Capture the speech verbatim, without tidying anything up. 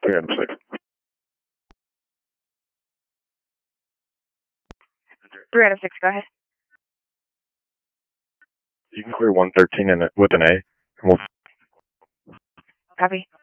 three out of six. Three out of six, go ahead. You can clear one thirteen and with an A. And we'll Copy.